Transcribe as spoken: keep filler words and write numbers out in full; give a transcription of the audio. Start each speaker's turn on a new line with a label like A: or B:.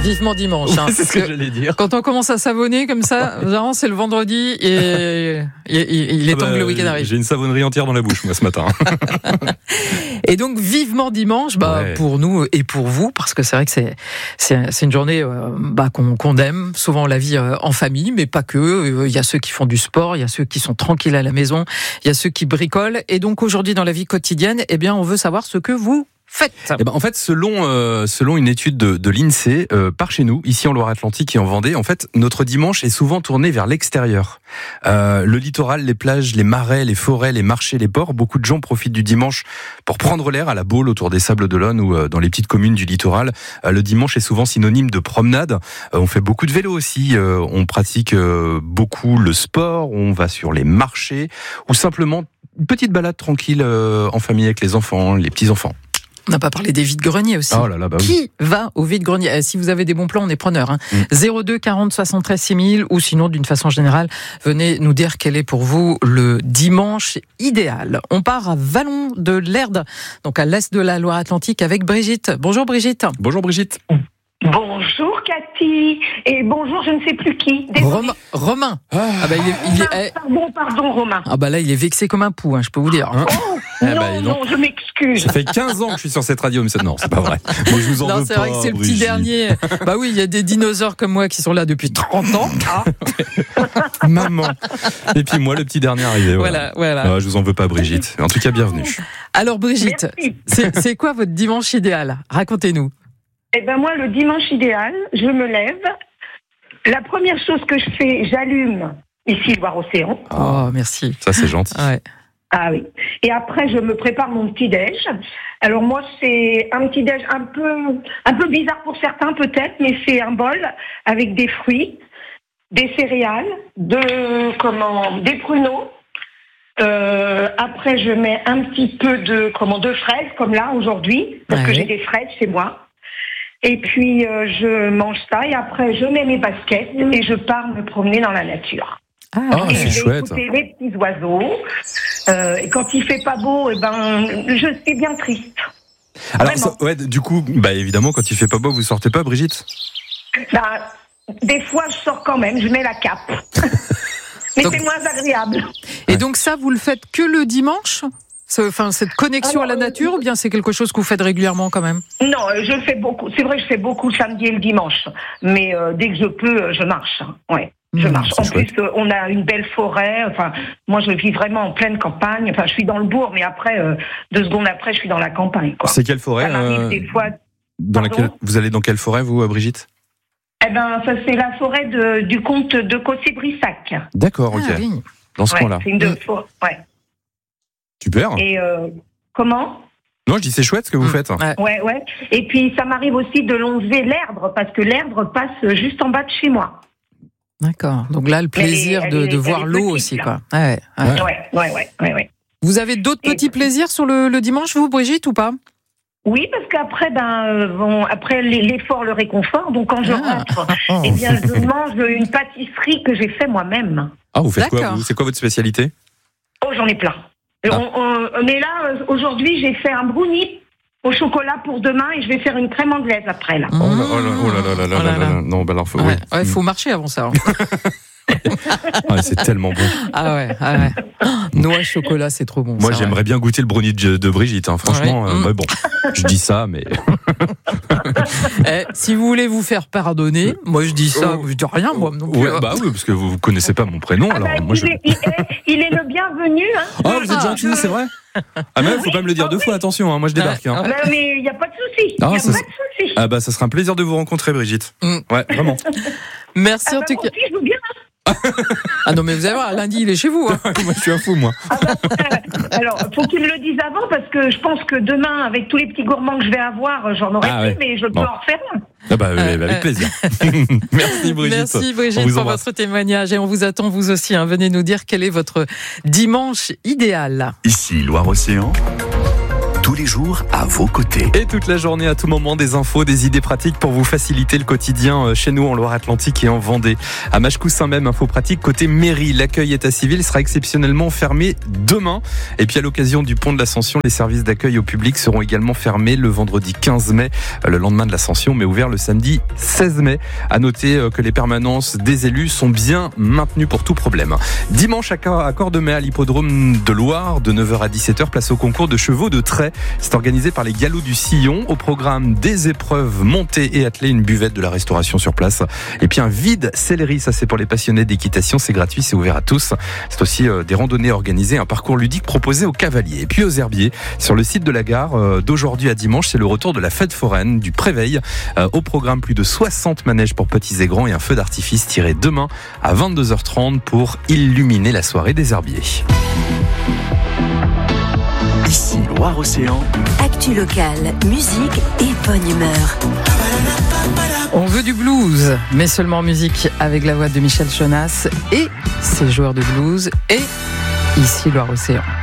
A: Vivement dimanche. Hein,
B: c'est ce que, que j'allais dire.
A: Quand on commence à savonner comme ça, vraiment, c'est le vendredi et, et, et il est temps ah bah, que le week-end arrive.
B: J'ai une savonnerie entière dans la bouche, moi, ce matin.
A: Et donc, vivement dimanche, bah, ouais. pour nous et pour vous, parce que c'est vrai que c'est, c'est, c'est une journée euh, bah, qu'on, qu'on aime, souvent la vie euh, en famille, mais pas que. Il y a ceux qui font du sport, il y a ceux qui sont tranquilles à la maison, il y a ceux qui bricolent. Et donc, aujourd'hui, dans la vie quotidienne, eh bien, on veut savoir ce que vous faites.
B: Eh ben, en fait, selon euh, selon une étude de, de l'INSEE, euh, par chez nous, ici en Loire-Atlantique et en Vendée, en fait, notre dimanche est souvent tourné vers l'extérieur. Euh, le littoral, les plages, les marais, les forêts, les marchés, les ports. Beaucoup de gens profitent du dimanche pour prendre l'air à la Baule, autour des Sables d'Olonne ou euh, dans les petites communes du littoral. Euh, le dimanche est souvent synonyme de promenade. Euh, on fait beaucoup de vélo aussi. Euh, on pratique euh, beaucoup le sport. On va sur les marchés ou simplement une petite balade tranquille euh, en famille avec les enfants, les petits enfants.
A: On n'a pas parlé des vides-greniers aussi.
B: Oh là là, bah oui.
A: Qui va au vide-grenier ? eh, Si vous avez des bons plans, on est preneurs. Hein. Mm. zéro deux quarante soixante-treize six mille ou sinon, d'une façon générale, venez nous dire quel est pour vous le dimanche idéal. On part à Vallon de l'Erde, donc à l'est de la Loire-Atlantique, avec Brigitte. Bonjour Brigitte.
B: Bonjour Brigitte.
C: Bonjour Cathy et bonjour je ne sais plus qui.
A: Romain. Romain. Ah, ah bah il est, il est,
C: ah, pardon, pardon Romain.
A: Ah bah là il est vexé comme un pou, hein, je peux vous dire. Hein.
C: Oh,
B: ah
C: non,
B: bah,
C: non, je m'excuse.
B: Ça fait quinze ans que je suis sur cette radio, mais ça, non, c'est pas vrai. Mais je vous en
A: non,
B: veux
A: c'est
B: pas,
A: vrai que c'est
B: Brigitte.
A: le petit dernier. Bah oui, il y a des dinosaures comme moi qui sont là depuis trente ans. Ah.
B: Maman. Et puis moi, le petit dernier arrivé. Voilà, voilà. voilà. Ah, je vous en veux pas, Brigitte. En tout cas, bienvenue.
A: Alors Brigitte, c'est, c'est quoi votre dimanche idéal ? Racontez-nous.
C: Eh ben moi, le dimanche idéal, je me lève. La première chose que je fais, j'allume ici Loire-Océan.
A: Oh, merci.
B: Ça, c'est gentil.
A: Ouais.
C: Ah oui. Et après, je me prépare mon petit-déj. Alors moi, c'est un petit-déj un peu, un peu bizarre pour certains peut-être, mais c'est un bol avec des fruits, des céréales, de, comment, des pruneaux. Euh, après, je mets un petit peu de, comment, de fraises, comme là, aujourd'hui, parce ouais, que oui. j'ai des fraises chez moi. Et puis, euh, je mange ça et après, je mets mes baskets et je pars me promener dans la nature.
A: Ah,
C: et
B: c'est chouette.
C: Écouter les petits oiseaux. Euh, et quand il fait pas beau, eh ben, je suis bien triste.
B: Alors, ça, ouais, du coup, bah, évidemment, quand il fait pas beau, vous sortez pas, Brigitte ?
C: Bah, des fois, je sors quand même, je mets la cape. Mais donc, c'est moins agréable.
A: Et donc ça, vous le faites que le dimanche ? Enfin, cette connexion Alors, à la nature, euh, ou bien c'est quelque chose que vous faites régulièrement quand même ?
C: Non, je le fais beaucoup. C'est vrai, je fais beaucoup le samedi et le dimanche. Mais euh, dès que je peux, je marche. Ouais, je mmh, marche. En chouette. plus, euh, on a une belle forêt. Enfin, moi, je vis vraiment en pleine campagne. Enfin, je suis dans le bourg, mais après, euh, deux secondes après, je suis dans la campagne. Quoi.
B: C'est quelle forêt ? Ça m'arrive
C: euh, des fois.
B: Dans laquelle vous allez dans quelle forêt, vous, Brigitte ?
C: Eh ben, ça c'est la forêt de, du comte de Cossé-Brissac.
B: D'accord, ok.
A: Ah, oui.
B: Dans ce
C: ouais,
B: coin-là.
C: C'est une de for... ouais.
B: Super.
C: Et euh, comment ?
B: Non, je dis c'est chouette ce que vous faites.
C: Ouais, ouais. ouais. Et puis ça m'arrive aussi de loncer l'Erdre parce que l'Erdre passe juste en bas de chez moi.
A: D'accord. Donc là, le plaisir elle est, elle de, de est, voir l'eau petite, aussi, quoi. Ouais, ouais.
C: Ouais, ouais, ouais, ouais, ouais.
A: Vous avez d'autres et petits plaisirs sur le, le dimanche, vous, Brigitte, ou pas ?
C: Oui, parce qu'après, ben, euh, bon, après l'effort, le réconfort. Donc quand je ah. rentre, eh bien, je mange une pâtisserie que j'ai fait moi-même.
B: Ah, vous faites D'accord. quoi vous C'est quoi votre spécialité ?
C: Oh, j'en ai plein. Ah. On, on, on est là, aujourd'hui, j'ai fait un brownie au chocolat pour demain et je vais faire une crème anglaise après, là.
B: Mmh. Oh là, oh là, oh là, là, là, là, là, là. Non, ben alors, faut,
A: ouais,
B: oui.
A: ouais, faut marcher avant ça. Hein.
B: Ah, c'est tellement bon.
A: Ah ouais, ah ouais. Noix chocolat, c'est trop bon.
B: Moi,
A: ça,
B: j'aimerais
A: ouais.
B: bien goûter le brownie de, de Brigitte. Hein. Franchement, ouais. euh, bah, bon, je dis ça, mais.
A: eh, si vous voulez vous faire pardonner, moi je dis ça, oh. je dis rien, moi non plus.
B: Ouais, bah oui, parce que vous, vous connaissez pas mon prénom,
C: ah
B: alors
C: bah,
B: moi
C: il
B: je.
C: Est, il, est, il est le bienvenu. Hein.
B: Oh, vous êtes gentil, ah, c'est vrai. Ah mais faut oui, pas me le dire deux oui. fois, attention, hein, moi je débarque. Hein.
C: Bah, mais il y a pas de souci.
B: Ah,
C: y a
B: ça,
C: pas de souci.
B: Ah bah ça sera un plaisir de vous rencontrer, Brigitte. Mm. Ouais, vraiment.
A: Merci
C: ah
A: en
C: bah,
A: tout cas.
C: Aussi, je veux bien.
A: Ah non mais vous allez voir, lundi il est chez vous. Hein.
B: Moi je suis un fou moi.
C: Ah bah, alors faut qu'il me le dise avant parce que je pense que demain avec tous les petits gourmands que je vais avoir, j'en aurai ah, plus, ouais. mais je peux bon. en refaire un.
B: Ah bah, euh, avec euh, plaisir. Merci Brigitte.
A: Merci Brigitte pour votre témoignage et on vous attend vous aussi. Hein. Venez nous dire quel est votre dimanche idéal.
D: Ici Loire-Océan. tous les jours à vos côtés.
B: Et toute la journée, à tout moment, des infos, des idées pratiques pour vous faciliter le quotidien chez nous en Loire-Atlantique et en Vendée. À Machecoussin même, info pratique côté mairie. L'accueil état civil sera exceptionnellement fermé demain. Et puis à l'occasion du pont de l'Ascension, les services d'accueil au public seront également fermés le vendredi quinze mai, le lendemain de l'Ascension, mais ouverts le samedi seize mai. À noter que les permanences des élus sont bien maintenues pour tout problème. Dimanche à Cordemais, à l'hippodrome de Loire, de neuf heures à dix-sept heures, place au concours de chevaux de trait. C'est organisé par les Galops du Sillon. Au programme des épreuves montées et attelées, une buvette, de la restauration sur place. Et puis un vide céleri, ça c'est pour les passionnés d'équitation, c'est gratuit, c'est ouvert à tous. C'est aussi euh, des randonnées organisées, un parcours ludique proposé aux cavaliers. Et puis aux herbiers, sur le site de la gare, euh, d'aujourd'hui à dimanche, c'est le retour de la fête foraine, du Préveil. Euh, au programme, plus de soixante manèges pour petits et grands et un feu d'artifice tiré demain à vingt-deux heures trente pour illuminer la soirée des herbiers.
D: Ici Loire-Océan.
E: Actu locale, musique et bonne humeur.
A: On veut du blues, mais seulement en musique, avec la voix de Michel Jonas et ses joueurs de blues et ici Loire-Océan.